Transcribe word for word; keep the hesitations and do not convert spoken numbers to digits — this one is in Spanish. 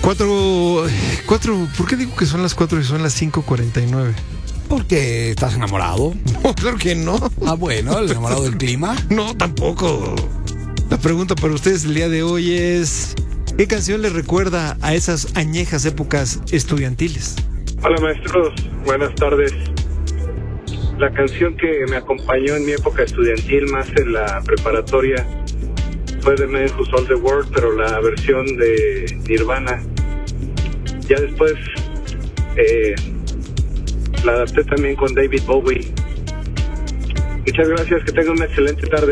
Cuatro, cuatro, ¿por qué digo que son las cuatro y son las cinco cuarenta y nueve? Porque estás enamorado. No, claro que no. Ah, bueno, el enamorado del clima. No, tampoco. La pregunta para ustedes el día de hoy es: ¿qué canción les recuerda a esas añejas épocas estudiantiles? Hola maestros, buenas tardes. La canción que me acompañó en mi época estudiantil, más en la preparatoria, fue de Men Who Sold the World, pero la versión de Nirvana. Ya después eh, la adapté también con David Bowie. Muchas gracias, que tengan una excelente tarde.